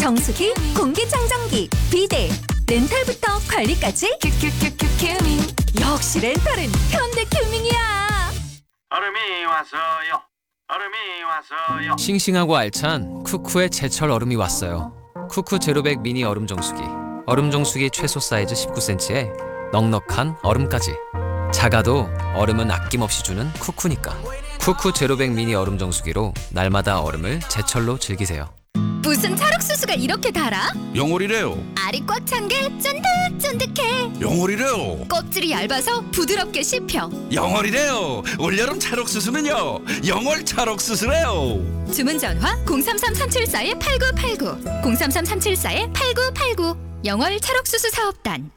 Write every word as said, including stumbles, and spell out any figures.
정수기, 공기청정기, 비데, 렌탈부터 관리까지 큐큐큐큐 큐밍. 역시 렌탈은 현대큐밍이야. 얼음이 왔어요. 얼음이 왔어요. 싱싱하고 알찬 쿠쿠의 제철 얼음이 왔어요. 쿠쿠 제로백 미니 얼음 정수기. 얼음 정수기 최소 사이즈 십구 센티미터에 넉넉한 얼음까지. 작아도 얼음은 아낌없이 주는 쿠쿠니까. 쿠쿠 제로백 미니 얼음 정수기로 날마다 얼음을 제철로 즐기세요. 무슨 찰옥수수가 이렇게 달아? 영월이래요. 알이 꽉 찬 게 쫀득쫀득해. 영월이래요. 껍질이 얇아서 부드럽게 씹혀. 영월이래요. 올여름 찰옥수수는요. 영월 찰옥수수래요. 주문 전화 공삼삼 삼칠사 팔구팔구 공삼삼 삼칠사 팔구팔구 영월 찰옥수수 사업단.